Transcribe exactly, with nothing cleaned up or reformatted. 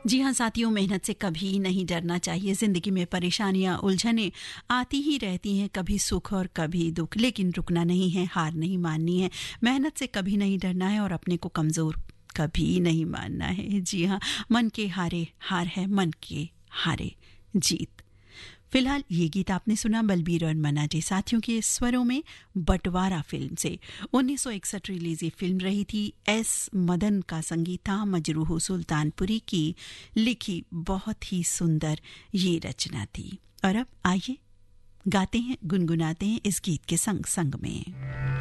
जी हाँ साथियों, मेहनत से कभी नहीं डरना चाहिए। जिंदगी में परेशानियां, उलझनें आती ही रहती हैं, कभी सुख और कभी दुख, लेकिन रुकना नहीं है, हार नहीं माननी है। मेहनत से कभी नहीं डरना है और अपने को कमजोर कभी नहीं मानना है। जी हाँ, मन के हारे हार है, मन के हारे जीत। फिलहाल ये गीत आपने सुना बलबीर और मनाजी साथियों के स्वरों में बंटवारा फिल्म से। उन्नीस सौ इकसठ रिलीज ये फिल्म रही थी। एस मदन का संगीत था, मजरूह सुल्तानपुरी की लिखी बहुत ही सुंदर ये रचना थी। और अब आइए गाते हैं, गुनगुनाते हैं इस गीत के संग संग में।